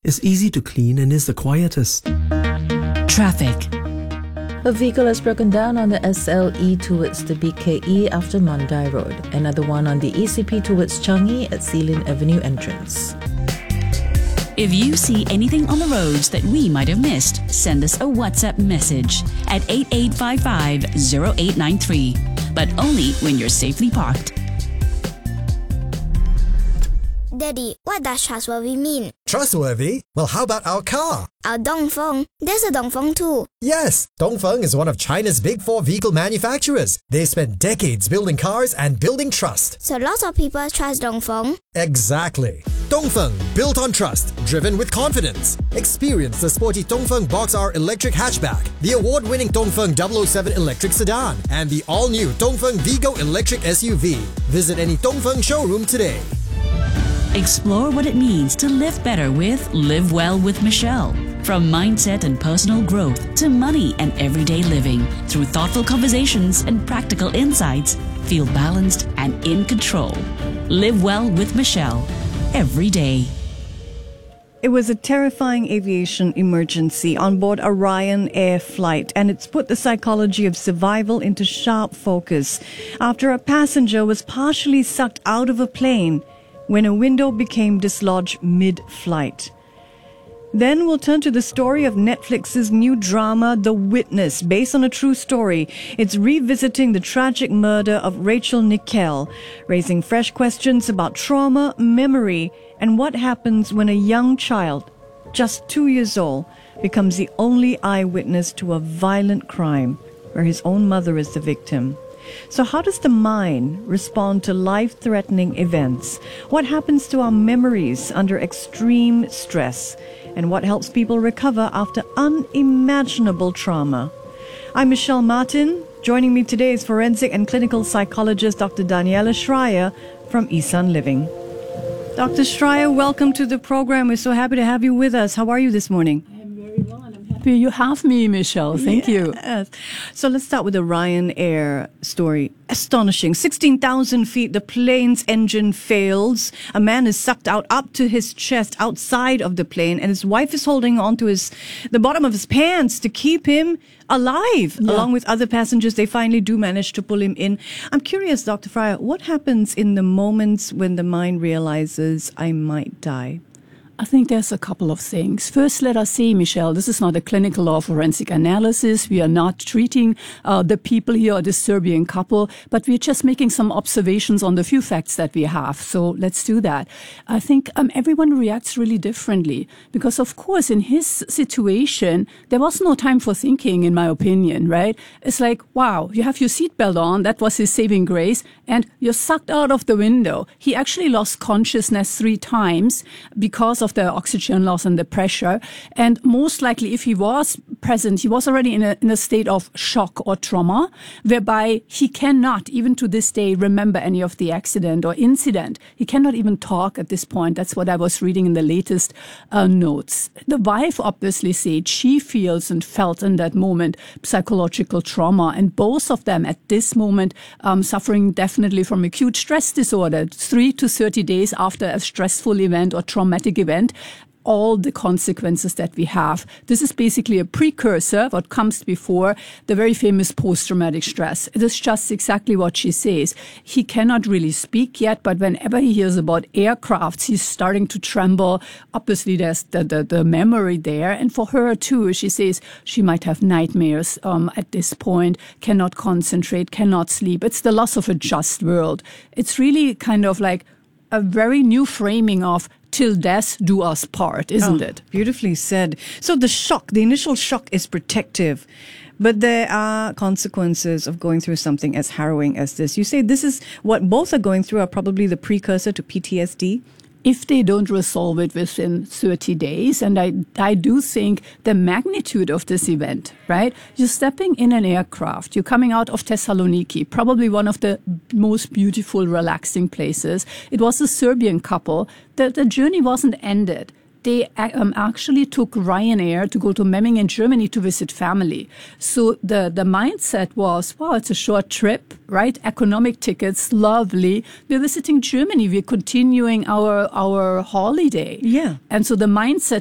is easy to clean and is the quietest. Traffic. A vehicle has broken down on the SLE towards the BKE after Mandai Road. Another one on the ECP towards Changi at Sealin Avenue entrance. If you see anything on the roads that we might have missed, send us a WhatsApp message at 8855-0893. But only when you're safely parked. Daddy, what does trustworthy mean? Trustworthy? Well, how about our car? Our Dongfeng. There's a Dongfeng too. Yes, Dongfeng is one of China's big four vehicle manufacturers. They spent decades building cars and building trust. So lots of people trust Dongfeng. Exactly. Dongfeng, built on trust, driven with confidence. Experience the sporty Dongfeng Box R electric hatchback, the award-winning Dongfeng 007 electric sedan, and the all-new Dongfeng Vigo electric SUV. Visit any Dongfeng showroom today. Explore what it means to live better with Live Well with Michelle. From mindset and personal growth to money and everyday living, through thoughtful conversations and practical insights, feel balanced and in control. Live Well with Michelle. Every day. It was a terrifying aviation emergency on board a Ryanair flight, and it's put the psychology of survival into sharp focus after a passenger was partially sucked out of a plane when a window became dislodged mid-flight. Then we'll turn to the story of Netflix's new drama, The Witness, based on a true story. It's revisiting the tragic murder of Rachel Nickell, raising fresh questions about trauma, memory, and what happens when a young child, just 2 years old, becomes the only eyewitness to a violent crime where his own mother is the victim. So how does the mind respond to life-threatening events? What happens to our memories under extreme stress? And what helps people recover after unimaginable trauma? I'm Michelle Martin. Joining me today is forensic and clinical psychologist Dr. Daniela Schreier from Isan Living. Dr. Schreier, welcome to the program. We're so happy to have you with us. How are you this morning? Happy you have me, Michelle. Thank you. So let's start with the Ryanair story. Astonishing. 16,000 feet, the plane's engine fails. A man is sucked out up to his chest outside of the plane, and his wife is holding on to the bottom of his pants to keep him alive. Yeah. Along with other passengers, they finally do manage to pull him in. I'm curious, Dr. Fryer, what happens in the moments when the mind realizes I might die? I think there's a couple of things. First, let us say, Michelle, this is not a clinical or forensic analysis. We are not treating the people here or the Serbian couple, but we're just making some observations on the few facts that we have. So let's do that. I think everyone reacts really differently because, of course, in his situation, there was no time for thinking, in my opinion, right? It's like, wow, you have your seatbelt on. That was his saving grace. And you're sucked out of the window. He actually lost consciousness 3 times because of the oxygen loss and the pressure. And most likely, if he was present, he was already in a state of shock or trauma, whereby he cannot, even to this day, remember any of the accident or incident. He cannot even talk at this point. That's what I was reading in the latest notes. The wife obviously said she feels and felt in that moment psychological trauma. And both of them at this moment suffering definitely from acute stress disorder, 3 to 30 days after a stressful event or traumatic event. All the consequences that we have. This is basically a precursor, what comes before the very famous post-traumatic stress. It is just exactly what she says. He cannot really speak yet, but whenever he hears about aircrafts, he's starting to tremble. Obviously, there's the memory there. And for her, too, she says she might have nightmares at this point, cannot concentrate, cannot sleep. It's the loss of a just world. It's really kind of like a very new framing of till death do us part, isn't it? Beautifully said. So the initial shock is protective, but there are consequences of going through something as harrowing as this. You say this is what both are going through are probably the precursor to PTSD? If they don't resolve it within 30 days, and I do think the magnitude of this event, right? You're stepping in an aircraft, you're coming out of Thessaloniki, probably one of the most beautiful, relaxing places. It was a Serbian couple. The journey wasn't ended. They actually took Ryanair to go to Memmingen, Germany to visit family. So the mindset was, wow, it's a short trip, right? Economic tickets, lovely. We're visiting Germany. We're continuing our holiday. Yeah. And so the mindset